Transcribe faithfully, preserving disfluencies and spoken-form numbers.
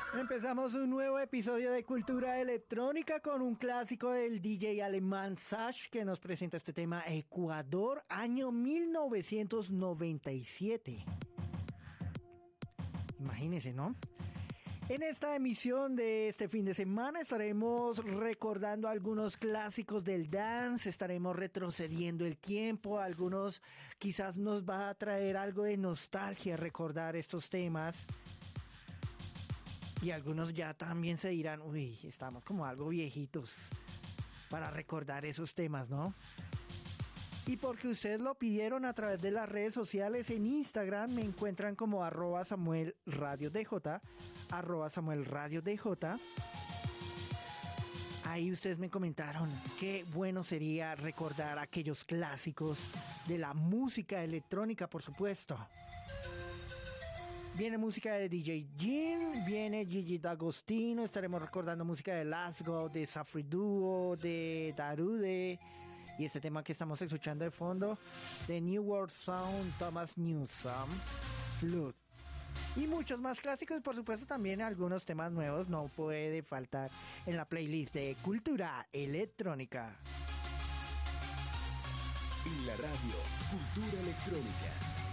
Empezamos un nuevo episodio de Cultura Electrónica con un clásico del D J alemán Sash que nos presenta este tema Ecuador, año mil novecientos noventa y siete. Imagínense, ¿no? En esta emisión de este fin de semana estaremos recordando algunos clásicos del dance, estaremos retrocediendo el tiempo, algunos quizás nos va a traer algo de nostalgia recordar estos temas. Y algunos ya también se dirán, uy, estamos como algo viejitos para recordar esos temas, ¿no? Y porque ustedes lo pidieron a través de las redes sociales, en Instagram me encuentran como arroba Samuel Radio D J, arroba Samuel Radio D J. Ahí ustedes me comentaron qué bueno sería recordar aquellos clásicos de la música electrónica, por supuesto. Viene música de D J Jin, viene Gigi D'Agostino, estaremos recordando música de Lasgo, de Safri Duo, de Darude, y este tema que estamos escuchando de fondo, de New World Sound, Thomas Newsom, Flood. Y muchos más clásicos, por supuesto también algunos temas nuevos, no puede faltar en la playlist de Cultura Electrónica. En la radio, Cultura Electrónica.